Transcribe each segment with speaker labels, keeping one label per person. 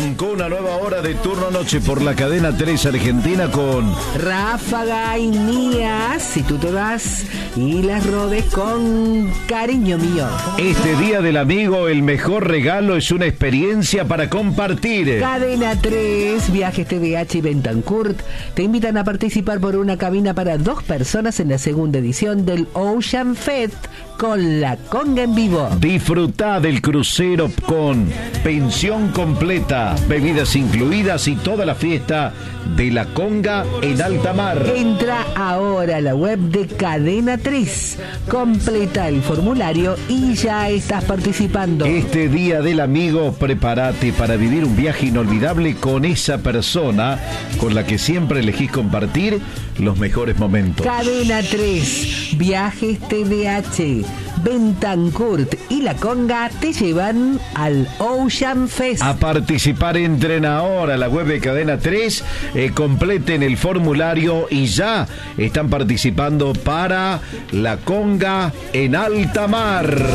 Speaker 1: Arrancó una nueva hora de turno noche por la cadena 3 Argentina con
Speaker 2: Ráfaga y Nías, si tú te vas, y las Rodes con Cariño Mío.
Speaker 1: Este Día del Amigo, el mejor regalo es una experiencia para compartir.
Speaker 2: Cadena 3, Viajes TVH y Bentancurt te invitan a participar por una cabina para 2 personas en la segunda edición del Ocean Fest con La Conga en vivo.
Speaker 1: Disfrutá del crucero con pensión completa, bebidas incluidas y toda la fiesta de La Conga en alta mar.
Speaker 2: Entra ahora a la web de Cadena 3, completa el formulario y ya estás participando.
Speaker 1: Este Día del Amigo, prepárate para vivir un viaje inolvidable con esa persona con la que siempre elegís compartir los mejores momentos.
Speaker 2: Cadena 3, Viajes TVH, Bentancurt y La Conga te llevan al Ocean Fest.
Speaker 1: A participar, entren ahora a la web de Cadena 3, completen el formulario y ya están participando para La Conga en alta mar.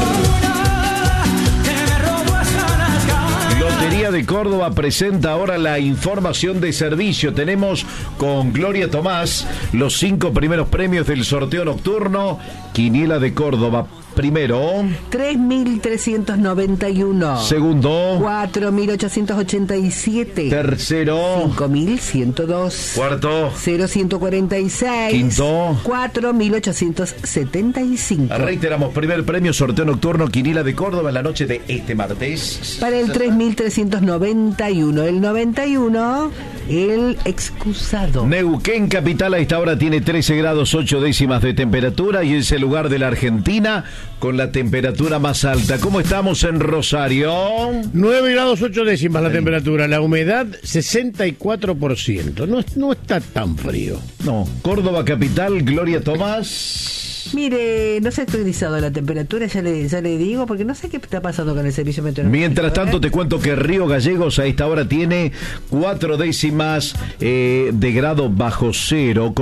Speaker 1: Lotería de Córdoba presenta ahora la información de servicio. Tenemos con Gloria Tomás los 5 primeros premios del sorteo nocturno. Quiniela de Córdoba. Primero,
Speaker 2: 3.391.
Speaker 1: Segundo,
Speaker 2: 4.887.
Speaker 1: Tercero,
Speaker 2: 5.102.
Speaker 1: Cuarto,
Speaker 2: 0.146.
Speaker 1: Quinto,
Speaker 2: 4.875.
Speaker 1: Reiteramos, primer premio, sorteo nocturno, Quiniela de Córdoba en la noche de este martes.
Speaker 2: Para el 3.391, el 91, el excusado.
Speaker 1: Neuquén capital a esta hora tiene 13 grados 8 décimas de temperatura y es el lugar de la Argentina con la temperatura más alta. ¿Cómo estamos en Rosario?
Speaker 3: 9 grados 8 décimas la temperatura, la humedad 64%. No está tan frío.
Speaker 1: No. Córdoba capital, Gloria Tomás.
Speaker 2: Mire, no se ha actualizado la temperatura, ya le digo, porque no sé qué está pasando con el servicio meteorológico.
Speaker 1: Mientras tanto, te cuento que Río Gallegos a esta hora tiene 4 décimas de grado bajo cero.